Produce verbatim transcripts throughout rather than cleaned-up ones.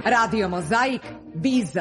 Radio Mozaik, Biza.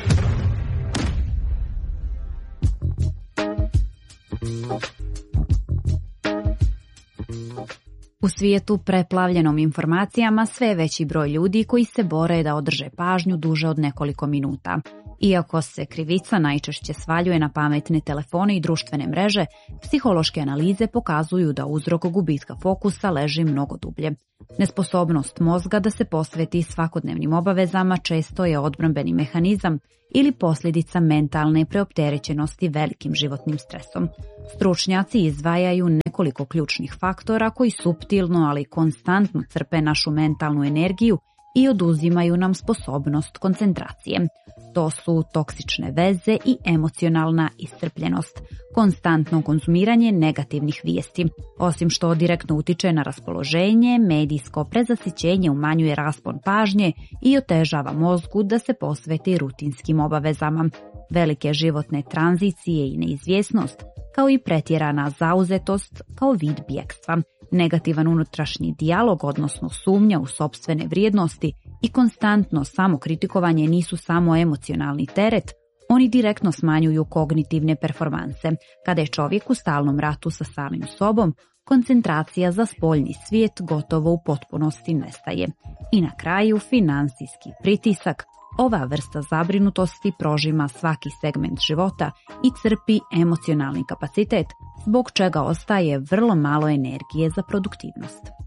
U svijetu preplavljenom informacijama sve veći broj ljudi koji se bore da održe pažnju duže od nekoliko minuta. Iako se krivica najčešće svaljuje na pametne telefone i društvene mreže, psihološke analize pokazuju da uzrok gubitka fokusa leži mnogo dublje. Nesposobnost mozga da se posveti svakodnevnim obavezama često je odbrambeni mehanizam ili posljedica mentalne preopterećenosti velikim životnim stresom. Stručnjaci izdvajaju nekoliko ključnih faktora koji suptilno, ali konstantno crpe našu mentalnu energiju i oduzimaju nam sposobnost koncentracije. To su toksične veze i emocionalna iscrpljenost, konstantno konzumiranje negativnih vijesti. Osim što direktno utiče na raspoloženje, medijsko prezasićenje umanjuje raspon pažnje i otežava mozgu da se posveti rutinskim obavezama. Velike životne tranzicije i neizvjesnost, kao i pretjerana zauzetost kao vid bjegstva, negativan unutrašnji dijalog, odnosno sumnja u sopstvene vrijednosti i konstantno samokritikovanje nisu samo emocionalni teret, oni direktno smanjuju kognitivne performanse. Kada je čovjek u stalnom ratu sa samim sobom, koncentracija za spoljni svijet gotovo u potpunosti nestaje. I na kraju finansijski pritisak. Ova vrsta zabrinutosti prožima svaki segment života i crpi emocionalni kapacitet, zbog čega ostaje vrlo malo energije za produktivnost.